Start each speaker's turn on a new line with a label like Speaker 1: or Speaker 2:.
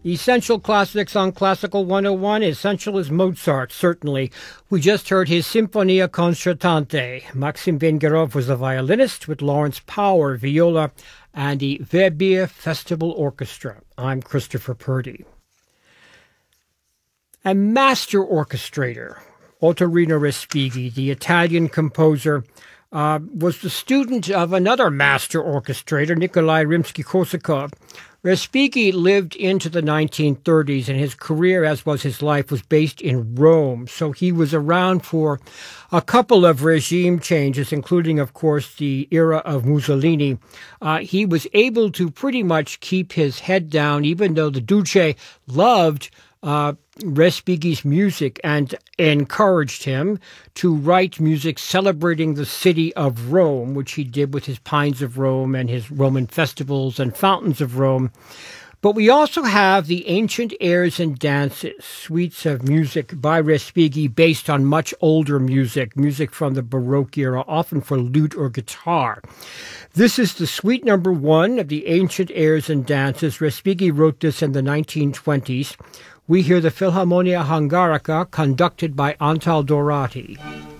Speaker 1: Essential Classics on Classical 101. Essential is Mozart, certainly. We just heard his Sinfonia Concertante. Maxim Vengerov was the violinist with Lawrence Power, viola, and the Verbier Festival Orchestra. I'm Christopher Purdy. A master orchestrator, Ottorino Respighi, the Italian composer, was the student of another master orchestrator, Nikolai Rimsky-Korsakov. Respighi lived into the 1930s, and his career, as was his life, was based in Rome. So he was around for a couple of regime changes, including, of course, the era of Mussolini. He was able to pretty much keep his head down, even though the Duce loved Respighi's music and encouraged him to write music celebrating the city of Rome, which he did with his Pines of Rome and his Roman festivals and Fountains of Rome. But we also have the Ancient Airs and Dances, suites of music by Respighi based on much older music from the Baroque era, often for lute or guitar. This is the suite number 1 of the Ancient Airs and Dances. Respighi wrote this in the 1920s. We hear the Philharmonia Hungarica conducted by Antal Dorati.